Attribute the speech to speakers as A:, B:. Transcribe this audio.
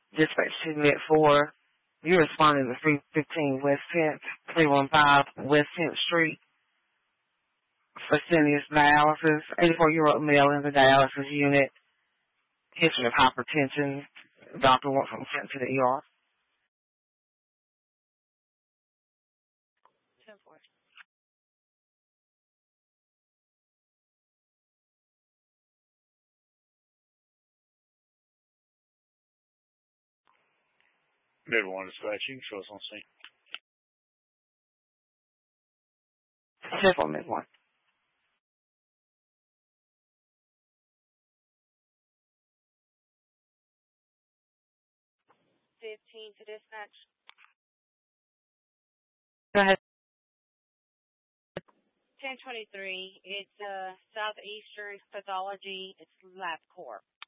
A: Dispatch Unit 4. You're responding to 315 West 10th, 315 West 10th Street. Fresenius dialysis. 84-year-old male in the dialysis unit. History of hypertension. Doctor wants him sent to the ER.
B: 10-4.
C: Mid-1 dispatching, show us on scene.
A: 10-4 mid-1.
B: 15 to dispatch.
A: Go ahead.
B: 1023. It's Southeastern Pathology. It's LabCorp.